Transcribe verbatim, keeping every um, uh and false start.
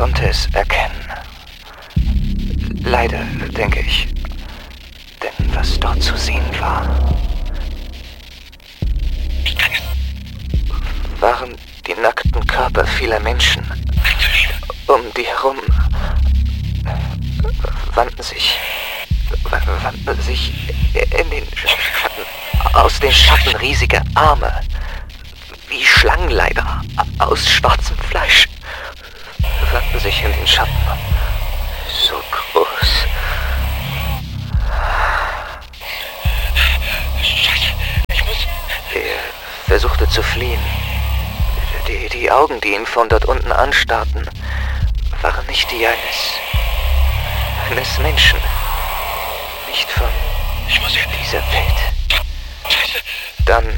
konnte es erkennen. Leider, denke ich. Denn was dort zu sehen war, waren die nackten Körper vieler Menschen. Um die herum wandten sich, wandten sich in den Schatten, aus den Schatten riesige Arme, wie Schlangenleiber aus schwarzem Fleisch, wandten sich in den Schatten. So groß. Scheiße, ich muss... Er versuchte zu fliehen. Die, die Augen, die ihn von dort unten anstarrten, waren nicht die eines, eines Menschen. Nicht von Ich muss hier... dieser Welt. Scheiße. Dann